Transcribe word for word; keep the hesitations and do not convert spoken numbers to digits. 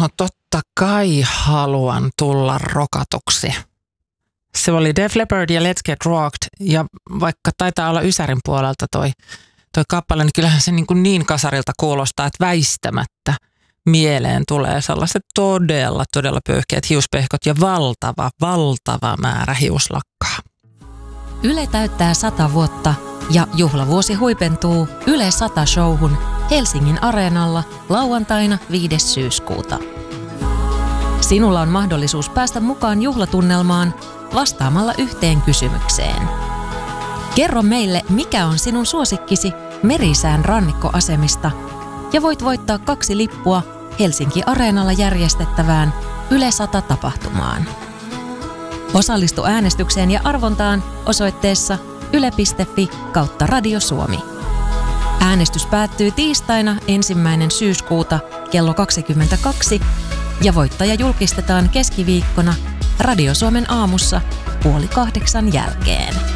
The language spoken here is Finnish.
No totta kai haluan tulla rokatuksi. Se oli Def Leppard ja Let's Get Rocked, ja vaikka taitaa olla Ysärin puolelta toi, toi kappale, niin kyllähän se niin, kuin niin kasarilta kuulostaa, että väistämättä mieleen tulee sellaiset todella, todella pöyhkeät hiuspehkot ja valtava, valtava määrä hiuslakkaa. Yle täyttää sata vuotta ja juhlavuosi huipentuu Yle sata showhun Helsingin Areenalla lauantaina viides syyskuuta. Sinulla on mahdollisuus päästä mukaan juhlatunnelmaan vastaamalla yhteen kysymykseen. Kerro meille, mikä on sinun suosikkisi Merisään rannikkoasemista, ja voit voittaa kaksi lippua Helsinki Areenalla järjestettävään Yle sata-tapahtumaan. Osallistu äänestykseen ja arvontaan osoitteessa yle piste fi kautta Radio Suomi. Äänestys päättyy tiistaina ensimmäinen syyskuuta kello kaksikymmentäkaksi ja voittaja julkistetaan keskiviikkona Radio Suomen aamussa puoli kahdeksan jälkeen.